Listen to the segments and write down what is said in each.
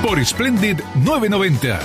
por Splendid 990.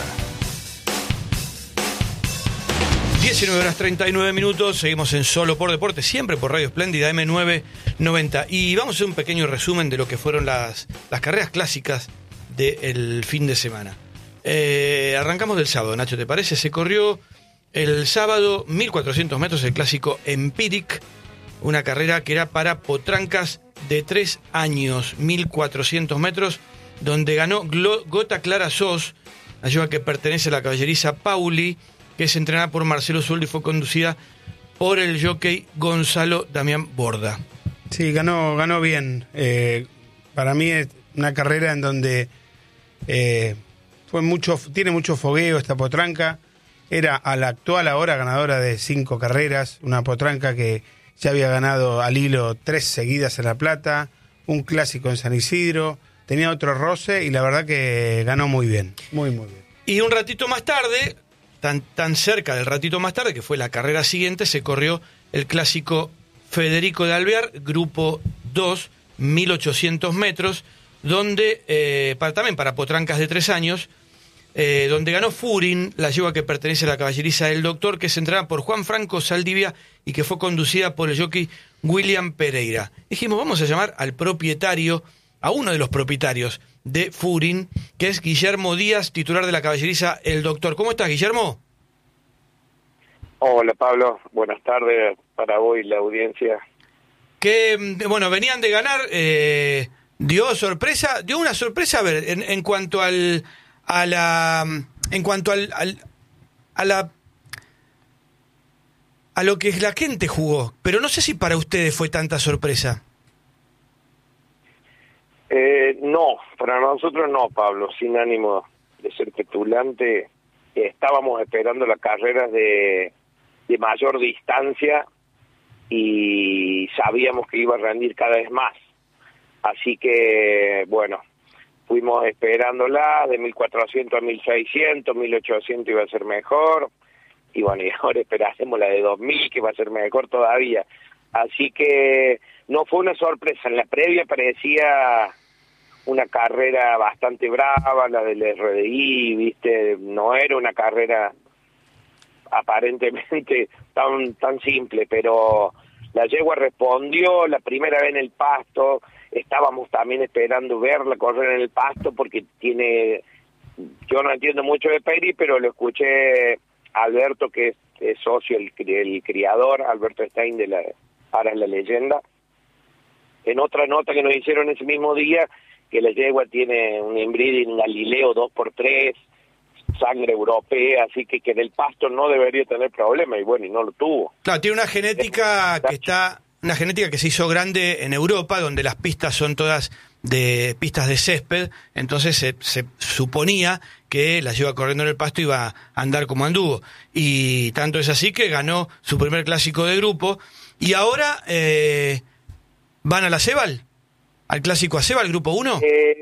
19:39, seguimos en Solo por Deporte, siempre por Radio Splendid AM990. Y vamos a hacer un pequeño resumen de lo que fueron las carreras clásicas del fin de semana. Arrancamos del sábado, Nacho, ¿te parece? Se corrió el sábado 1400 metros, el clásico Empiric, una carrera que era para potrancas de 3 años, 1400 metros, donde ganó Gota Clara Sos, la yegua que pertenece a la caballeriza Pauli, que es entrenada por Marcelo Soldi y fue conducida por el jockey Gonzalo Damián Borda. Sí, ganó bien. Para mí es una carrera en donde tiene mucho fogueo esta potranca. Era a la actual ahora ganadora de 5 carreras, una potranca que ya había ganado al hilo 3 seguidas en La Plata, un clásico en San Isidro, tenía otro roce y la verdad que ganó muy bien, muy bien. Y un ratito más tarde, tan cerca del ratito más tarde, que fue la carrera siguiente, se corrió el clásico Federico de Alvear, grupo 2, 1800 metros, donde también para potrancas de 3 años, donde ganó Furin, la yegua que pertenece a la caballeriza del Doctor, que se entrenaba por Juan Franco Saldivia y que fue conducida por el jockey William Pereira. Dijimos, vamos a llamar al propietario, a uno de los propietarios de Furin, que es Guillermo Díaz, titular de la caballeriza El Doctor. ¿Cómo estás, Guillermo? Hola, Pablo. Buenas tardes para vos y la audiencia. Que, bueno, venían de ganar, dio una sorpresa, a ver, en cuanto a lo que la gente jugó, pero no sé si para ustedes fue tanta sorpresa. No, para nosotros no, Pablo, sin ánimo de ser petulante. Estábamos esperando las carreras de mayor distancia y sabíamos que iba a rendir cada vez más. Así que, bueno, fuimos esperándola de 1400 a 1600, 1800 iba a ser mejor, y bueno, y ahora esperaremos la de 2000, que va a ser mejor todavía. Así que no fue una sorpresa, en la previa parecía una carrera bastante brava, la del RDI, ¿viste? No era una carrera aparentemente tan simple, pero la yegua respondió la primera vez en el pasto. Estábamos también esperando verla correr en el pasto porque yo no entiendo mucho de Peri, pero lo escuché a Alberto, que es socio, el criador, Alberto Stein, ahora es la leyenda, en otra nota que nos hicieron ese mismo día, que la yegua tiene un inbreeding Galileo 2x3, sangre europea, así que en el pasto no debería tener problema, y bueno, y no lo tuvo. Claro, tiene una genética que se hizo grande en Europa, donde las pistas son todas de pistas de césped, entonces se suponía que la yegua corriendo en el pasto iba a andar como anduvo, y tanto es así que ganó su primer clásico de grupo, y ahora van a la Cebal, al clásico a Cebal, grupo 1.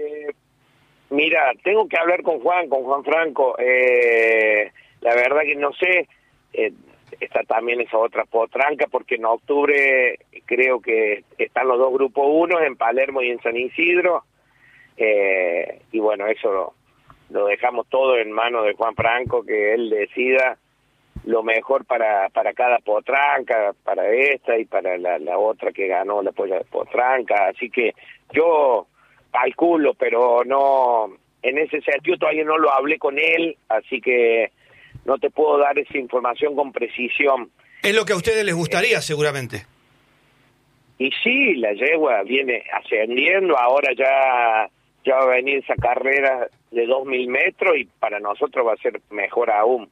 Mira, tengo que hablar con Juan Franco, la verdad que no sé, está también esa otra potranca, porque en octubre creo que están los dos grupos 1 en Palermo y en San Isidro, y bueno, eso lo dejamos todo en manos de Juan Franco, que él decida lo mejor para cada potranca, para esta y para la otra que ganó la polla de potranca, así que yo calculo, pero no, en ese sentido todavía no lo hablé con él, así que no te puedo dar esa información con precisión. Es lo que a ustedes les gustaría, seguramente. Y sí, la yegua viene ascendiendo, ahora ya va a venir esa carrera de 2000 metros y para nosotros va a ser mejor aún.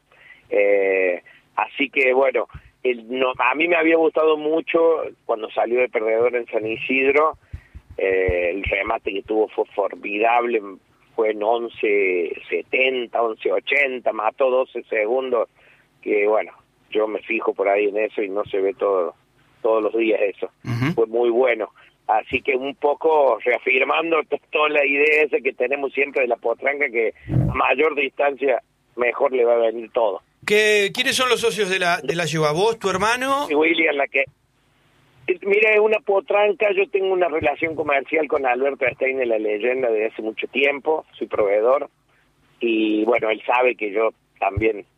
Así que bueno, a mí me había gustado mucho cuando salió de perdedor en San Isidro, el remate que tuvo fue formidable, fue en 11.70, 11.80, mató 12 segundos, que bueno, yo me fijo por ahí en eso y no se ve todos los días eso. Uh-huh. Fue muy bueno. Así que un poco reafirmando toda la idea esa que tenemos siempre de la potranca, que a mayor distancia mejor le va a venir todo. ¿Quiénes son los socios de la yegua? ¿Vos, tu hermano? William, Mira, es una potranca. Yo tengo una relación comercial con Alberto Stein de La Leyenda desde hace mucho tiempo. Soy proveedor. Y bueno, él sabe que yo también